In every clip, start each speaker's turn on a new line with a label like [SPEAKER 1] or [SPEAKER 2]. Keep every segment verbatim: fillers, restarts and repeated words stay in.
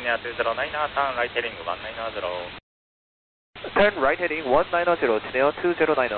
[SPEAKER 1] Linear two zero nine, turn right heading one nine zero.
[SPEAKER 2] Turn right heading one nine zero, Linear two zero nine.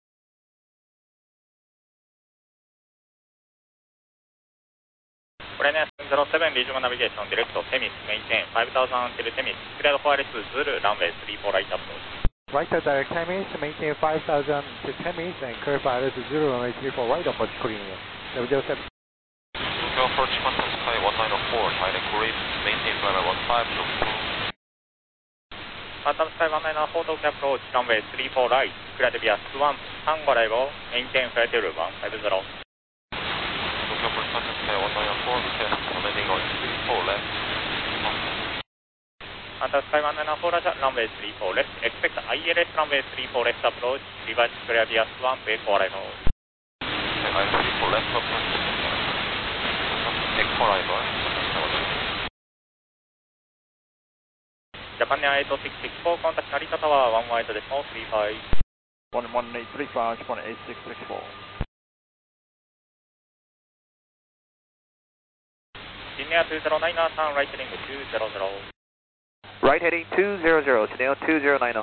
[SPEAKER 1] Linear zero seven, regional navigation, direct to Temis, maintain five thousand till Temis, cleared for Alice Zulu, runway three four right approach.
[SPEAKER 3] Right to direct Temis, maintain five thousand to Temis, and clear for Alice Zulu, runway three four right approach, Korean. seven zero seven.
[SPEAKER 4] Tokyo approach Phantom Sky one nine four, direct grip, maintain flight one five, look through.
[SPEAKER 1] Phantom Sky one nine four, Tokyo approach, runway three four right, cleared via Swan, Tango arrival, maintain flight level one five zero.
[SPEAKER 4] Tokyo approach Phantom Sky one nine four, test landing on three four left.
[SPEAKER 1] Phantom Sky one nine four, Roger, runway three four left, expect I L S runway three four left approach, reverse clear via Swan, bay four arrival.
[SPEAKER 4] I L S three four left approach, X four arrival.
[SPEAKER 1] Japan Air eight six six four, contact Narita Tower one wide decimal three five.
[SPEAKER 5] one one eight three five, Japan eight six six four.
[SPEAKER 1] Linear two zero nine, turn right heading two zero zero.
[SPEAKER 2] Right heading two zero zero, Linear two zero nine.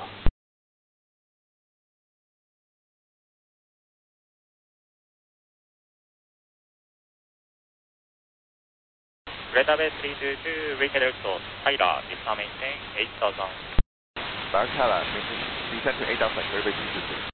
[SPEAKER 1] Greater Bay three two two, reheaded to Tyler, descend maintain eight thousand.
[SPEAKER 5] Back Tyler, descend to eight thousand, Greater Bay three two two.